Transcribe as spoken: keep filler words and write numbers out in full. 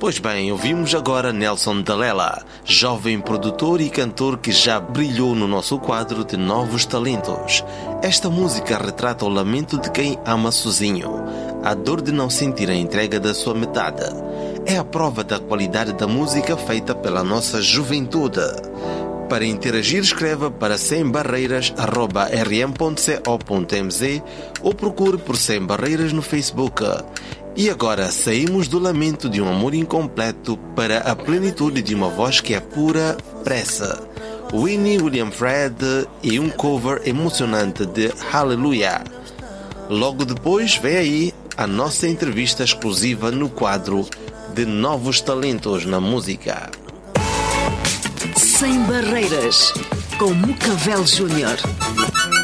Pois bem, ouvimos agora Nelson Dalela, jovem produtor e cantor que já brilhou no nosso quadro de Novos Talentos. Esta música retrata o lamento de quem ama sozinho, a dor de não sentir a entrega da sua metade. É a prova da qualidade da música feita pela nossa juventude. Para interagir, escreva para sem barreiras arroba r m ponto co ponto m z ou procure por Sem Barreiras no Facebook. E agora saímos do lamento de um amor incompleto para a plenitude de uma voz que é pura pressa. Winnie William Fred e um cover emocionante de Hallelujah. Logo depois vem aí a nossa entrevista exclusiva no quadro de Novos Talentos na Música. Sem Barreiras, com Mucavel Júnior.